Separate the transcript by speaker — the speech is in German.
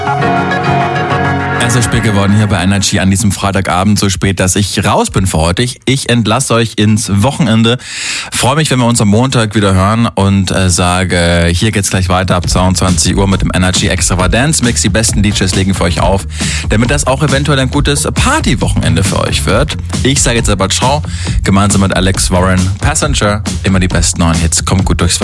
Speaker 1: Es ist spät geworden hier bei Energy an diesem Freitagabend, so spät, dass ich raus bin für heute. Ich entlasse euch ins Wochenende. Freue mich, wenn wir uns am Montag wieder hören und sage, hier geht's gleich weiter ab 22 Uhr mit dem Energy Extravaganza Mix. Die besten DJs legen für euch auf, damit das auch eventuell ein gutes Partywochenende für euch wird. Ich sage jetzt aber ciao, gemeinsam mit Alex Warren. Passenger, immer die besten neuen Hits. Kommt gut durchs